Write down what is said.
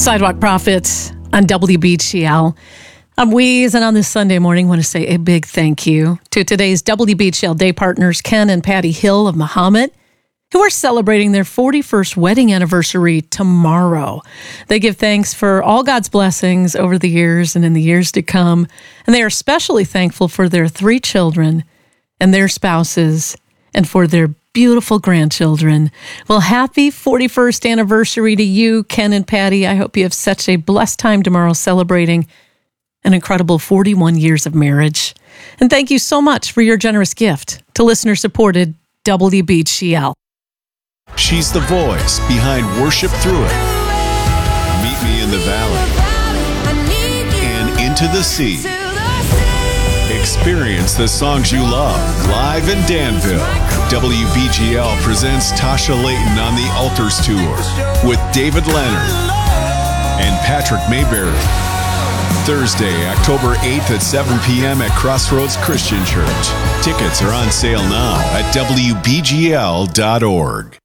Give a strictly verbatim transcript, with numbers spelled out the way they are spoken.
Sidewalk Prophets on W B G L. I'm Weeze, and on this Sunday morning, I want to say a big thank you to today's W B G L Day partners, Ken and Patty Hill of Mahomet, who are celebrating their forty-first wedding anniversary tomorrow. They give thanks for all God's blessings over the years and in the years to come, and they are especially thankful for their three children and their spouses and for their beautiful grandchildren. Well, happy forty-first anniversary to you, Ken and Patty. I hope you have such a blessed time tomorrow celebrating an incredible forty-one years of marriage. And thank you so much for your generous gift to listener-supported W B G L. She's the voice behind Worship Through It, Meet Me in the Valley, and Into the Sea. Experience the songs you love live in Danville. W B G L presents Tasha Layton on the Altars Tour with David Leonard and Patrick Mayberry. Thursday, October eighth at seven p.m. at Crossroads Christian Church. Tickets are on sale now at W B G L dot org.